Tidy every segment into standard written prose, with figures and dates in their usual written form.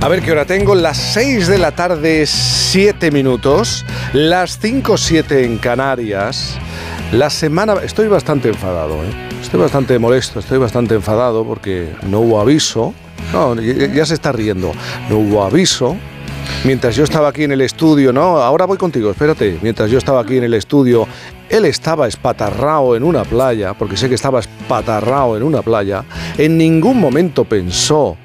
A ver qué hora tengo, las 6 de la tarde, 7 minutos, las 5:07 en Canarias. La semana... Estoy bastante enfadado, estoy bastante molesto, estoy bastante enfadado porque no hubo aviso. No, ya se está riendo. No hubo aviso. Mientras yo estaba aquí en el estudio, no, ahora voy contigo, espérate. Mientras yo estaba aquí en el estudio, él estaba espatarrao en una playa, porque sé que estaba espatarrao en una playa. En ningún momento pensó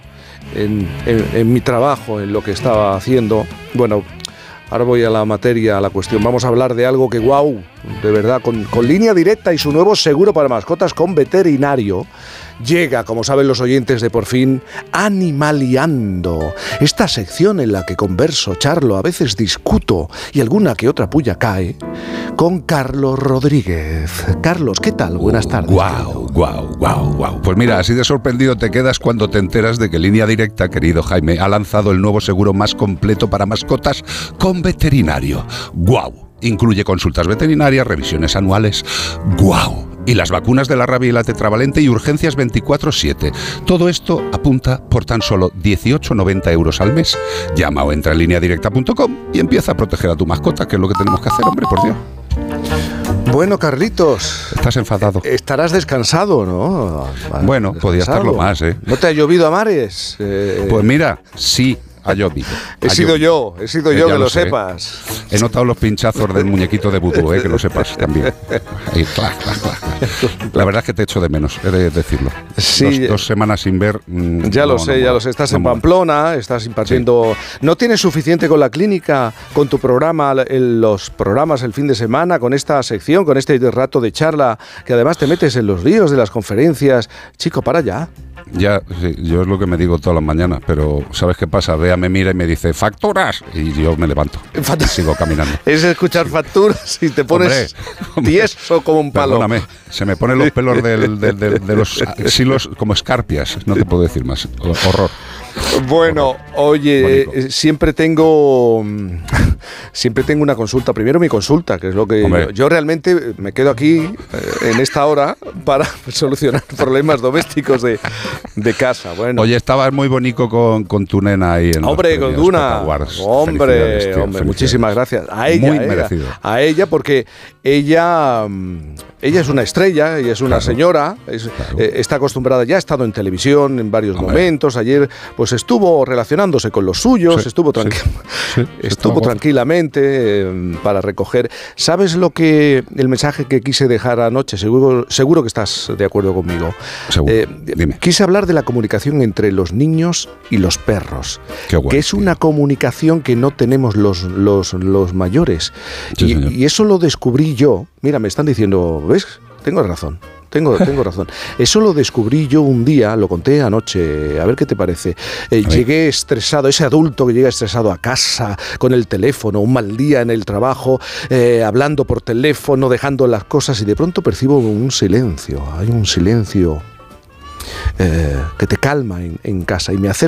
en mi trabajo, en lo que estaba haciendo. Bueno, ahora voy a la materia, a la cuestión. Vamos a hablar de algo que, guau, de verdad, con Línea Directa y su nuevo seguro para mascotas con veterinario, llega, como saben los oyentes de Por Fin, Animaliando. Esta sección en la que converso, charlo, a veces discuto y alguna que otra puya cae, con Carlos Rodríguez. Carlos, ¿qué tal? Buenas tardes. Guau. Pues mira, así de sorprendido te quedas cuando te enteras de que Línea Directa, querido Jaime, ha lanzado el nuevo seguro más completo para mascotas con veterinario. ¡Guau! Incluye consultas veterinarias, revisiones anuales. ¡Guau! Y las vacunas de la rabia y la tetravalente y urgencias 24/7. Todo esto apunta por tan solo 18,90 euros al mes. Llama o entra en lineadirecta.com y empieza a proteger a tu mascota, que es lo que tenemos que hacer, hombre, por Dios. Bueno, Carlitos. ¿Estás enfadado? Estarás descansado, ¿no? Bueno, podía estarlo más, ¿eh? ¿No te ha llovido a mares? Pues mira, sí. Ha llovido. He sido yo, que lo sepas. He notado los pinchazos del muñequito de vudú, que lo sepas también. Ahí, clac. La verdad es que te echo de menos, he de decirlo. Sí. 2 semanas sin ver. Ya lo sé. Estás en Pamplona, estás impartiendo. Sí. ¿No tienes suficiente con la clínica, con tu programa, los programas el fin de semana, con esta sección, con este rato de charla, que además te metes en los líos de las conferencias? Chico, para allá. Ya, sí, yo es lo que me digo todas las mañanas, pero ¿sabes qué pasa? Bea me mira y me dice ¡facturas! Y yo me levanto y sigo caminando. Es escuchar facturas y te pones tieso como un palo. Perdóname, se me ponen los pelos de los silos como escarpias, no te puedo decir más. Horror. Bueno, oye, siempre tengo una consulta. Primero mi consulta, que es lo que yo realmente me quedo aquí en esta hora para solucionar problemas domésticos de casa. Bueno. Oye, estabas muy bonito con tu nena ahí en Hombre, con Duna. Hombre, muchísimas gracias. A ella, muy merecido. A ella, porque ella es una estrella, ella es una señora, está acostumbrada, ya ha estado en televisión en varios momentos. Ayer pues estuvo relacionándose con los suyos, estuvo tranquilamente para recoger. ¿Sabes el mensaje que quise dejar anoche? Seguro que estás de acuerdo conmigo. Dime. Quise hablar de la comunicación entre los niños y los perros, que es una comunicación que no tenemos los mayores. Sí, y eso lo descubrí yo. Mira, me están diciendo, ¿ves? Tengo razón. Eso lo descubrí yo un día, lo conté anoche, a ver qué te parece. Llegué estresado, ese adulto que llega estresado a casa con el teléfono, un mal día en el trabajo, hablando por teléfono, dejando las cosas, y de pronto percibo un silencio. Hay un silencio que te calma en casa, y me acerco